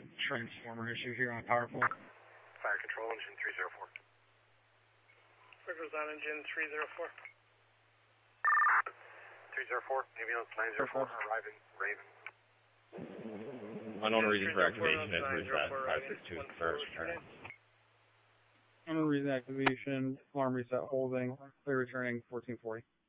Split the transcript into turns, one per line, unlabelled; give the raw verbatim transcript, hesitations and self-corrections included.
transformer issue here on power pole.
Fire control engine three zero four.
Figures on engine three zero four.
three zero four, ambulance nine zero four, arriving, Raven.
Unknown reason for activation is reset five six two first return.
Unknown reason activation, alarm reset holding, clear returning fourteen forty.